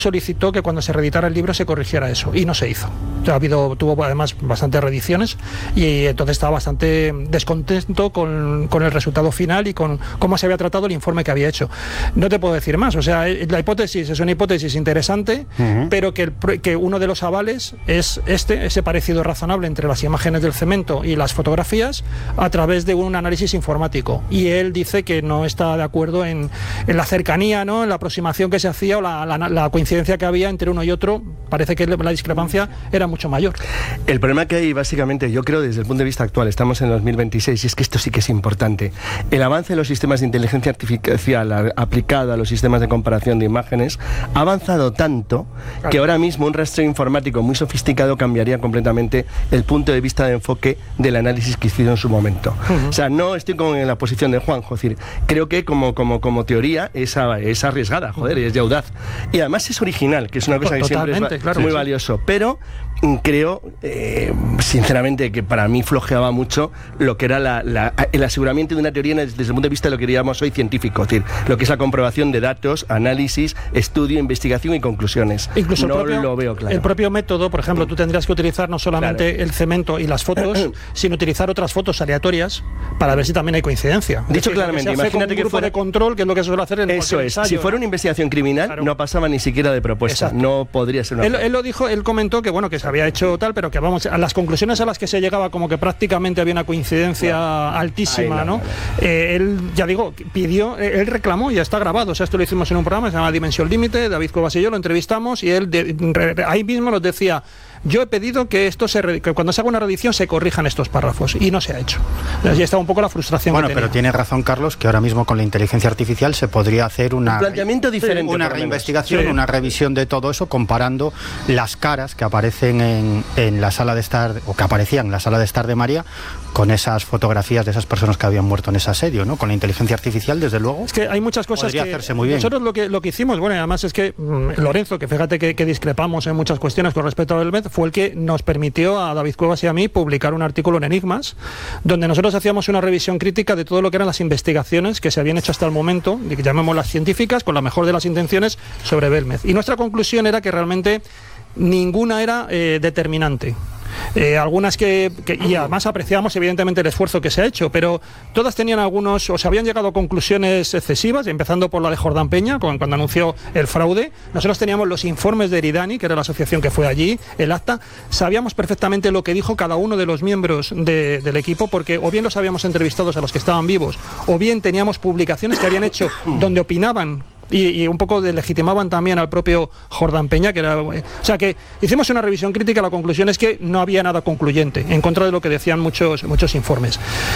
solicitó que cuando se reeditara el libro se corrigiera eso, y no se hizo. O sea, tuvo además bastantes reediciones, y entonces estaba bastante descontento con el resultado final y con cómo se había tratado el informe que había hecho. No te puedo decir más, o sea, la hipótesis es una hipótesis interesante, pero que uno de los avales es ese parecido razonable entre las imágenes del cemento y las fotografías a través de un análisis informático, y él dice que no está de acuerdo en la cercanía, ¿no?, en la aproximación que se hacía o la coincidencia que había entre uno y otro. Parece que la discrepancia era mucho mayor. El problema que hay, básicamente, yo creo, desde el punto de vista actual, estamos en 2026, y es que esto sí que es importante. El avance de los sistemas de inteligencia artificial aplicado a los sistemas de comparación de imágenes ha avanzado tanto que ahora mismo un rastreo informático muy sofisticado cambiaría completamente el punto de vista de enfoque del análisis que hicieron en su momento. O sea, no estoy en la posición de Juanjo, es decir, creo que como teoría es arriesgada, joder, y es de audaz. Y además es original, que es una cosa que siempre es muy valioso, pero creo, sinceramente, que para mí flojeaba mucho lo que era el aseguramiento de una teoría desde el punto de vista de lo que diríamos hoy científico, es decir, lo que es la comprobación de datos, análisis, estudio, investigación y conclusiones. Incluso no lo veo claro. El propio método, por ejemplo, tú tendrías que utilizar no solamente el cemento y las fotos, sino utilizar otras fotos aleatorias para ver si también hay coincidencia. Dicho claramente, imagínate que fuera de control, que es lo que se suele hacer en eso es, ensayo, si fuera una investigación criminal, no pasaba ni siquiera de propuesta. Exacto. No podría ser una él lo dijo, él comentó que bueno, que se había hecho tal, pero que vamos, a las conclusiones a las que se llegaba, como que prácticamente había una coincidencia altísima, ¿no? Él, ya digo, él reclamó, ya está grabado, o sea, esto lo hicimos en un programa, se llama Dimensión Límite, David Cuevas y yo lo entrevistamos, y él ahí mismo nos decía: yo he pedido que que cuando se haga una reedición se corrijan estos párrafos, y no se ha hecho. Entonces, ya está un poco la frustración. Bueno, pero tiene razón Carlos, que ahora mismo con la inteligencia artificial se podría hacer un planteamiento diferente, una reinvestigación, una revisión de todo eso, comparando las caras que aparecen en la sala de estar, o que aparecían en la sala de estar de María, con esas fotografías de esas personas que habían muerto en ese asedio, ¿no? Con la inteligencia artificial, desde luego. Es que hay muchas cosas podría hacerse muy bien. Nosotros lo que hicimos, bueno, además es que Lorenzo, que fíjate que discrepamos en muchas cuestiones con respecto a Belmez, fue el que nos permitió a David Cuevas y a mí publicar un artículo en Enigmas, donde nosotros hacíamos una revisión crítica de todo lo que eran las investigaciones que se habían hecho hasta el momento, que llamémoslas científicas, con la mejor de las intenciones, sobre Belmez. Y nuestra conclusión era que realmente ninguna era determinante. Algunas y además apreciamos evidentemente el esfuerzo que se ha hecho, pero todas tenían o se habían llegado a conclusiones excesivas, empezando por la de Jordán Peña, cuando anunció el fraude. Nosotros teníamos los informes de Eridani, que era la asociación que fue allí, el acta, sabíamos perfectamente lo que dijo cada uno de los miembros del equipo, porque o bien los habíamos entrevistado a los que estaban vivos, o bien teníamos publicaciones que habían hecho donde opinaban y un poco legitimaban también al propio Jordán Peña, que era, o sea, que hicimos una revisión crítica. La conclusión es que no había nada concluyente, en contra de lo que decían muchos informes.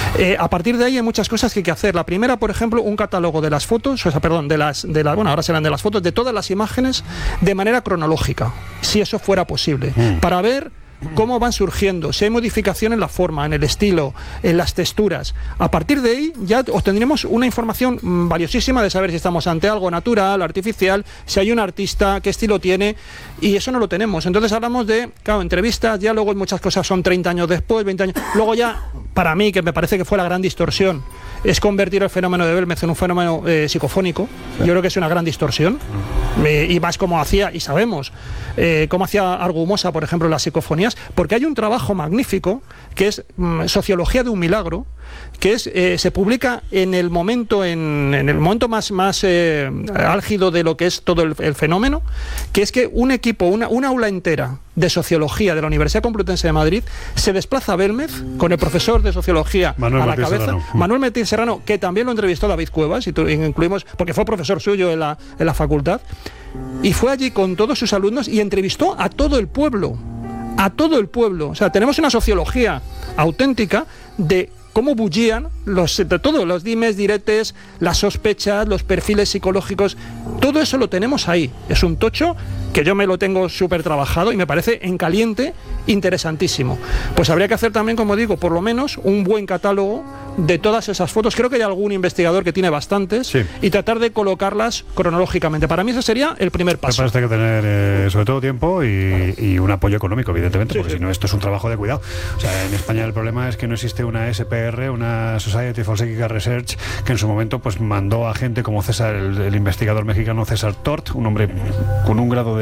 A partir de ahí hay muchas cosas que hay que hacer. La primera, por ejemplo, un catálogo de las fotos, bueno, ahora serán de las fotos, de todas las imágenes de manera cronológica, si eso fuera posible, para ver cómo van surgiendo, si hay modificación en la forma, en el estilo, en las texturas. A partir de ahí ya obtendremos una información valiosísima de saber si estamos ante algo natural, artificial, si hay un artista, qué estilo tiene, y eso no lo tenemos. Entonces hablamos de, claro, entrevistas, diálogos, muchas cosas son 30 años después, 20 años. Luego ya, para mí, que me parece que fue la gran distorsión, es convertir el fenómeno de Belmez en un fenómeno psicofónico. Yo creo que es una gran distorsión, y más como hacía, y sabemos cómo hacía Argumosa, por ejemplo, las psicofonías, porque hay un trabajo magnífico que es Sociología de un milagro, que se publica en el momento más álgido de lo que es todo el fenómeno, que es que un equipo, una aula entera de sociología de la Universidad Complutense de Madrid se desplaza a Belmez con el profesor de sociología a la cabeza, Manuel Martín Serrano, que también lo entrevistó David Cuevas, y incluimos, porque fue profesor suyo en la facultad, y fue allí con todos sus alumnos y entrevistó a todo el pueblo. O sea, tenemos una sociología auténtica de cómo bullían todos los dimes, diretes, las sospechas, los perfiles psicológicos. Todo eso lo tenemos ahí. Es un tocho que yo me lo tengo súper trabajado y me parece en caliente interesantísimo. Pues habría que hacer también, como digo, por lo menos un buen catálogo de todas esas fotos. Creo que hay algún investigador que tiene bastantes, sí, y tratar de colocarlas cronológicamente. Para mí ese sería el primer paso. Me parece que tener sobre todo tiempo y un apoyo económico, evidentemente, sí, porque si no esto es un trabajo de cuidado. O sea, en España el problema es que no existe una SPR, una Society for Psychical Research, que en su momento pues mandó a gente como César, el investigador mexicano César Tort, un hombre con un grado de